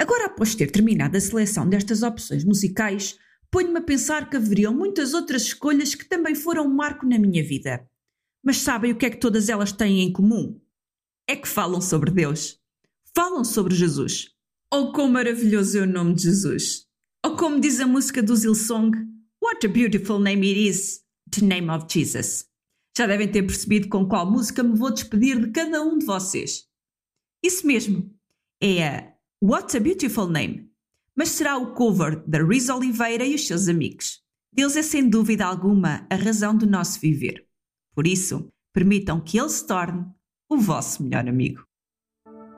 Agora, após ter terminado a seleção destas opções musicais, ponho-me a pensar que haveriam muitas outras escolhas que também foram um marco na minha vida. Mas sabem o que é que todas elas têm em comum? É que falam sobre Deus. Falam sobre Jesus. Oh, quão maravilhoso é o nome de Jesus! Ou como diz a música do Hillsong, What a beautiful name it is, the name of Jesus. Já devem ter percebido com qual música me vou despedir de cada um de vocês. Isso mesmo, é a What a Beautiful Name, mas será o cover da Riz Oliveira e os seus amigos. Deus é sem dúvida alguma a razão do nosso viver. Por isso, permitam que Ele se torne o vosso melhor amigo.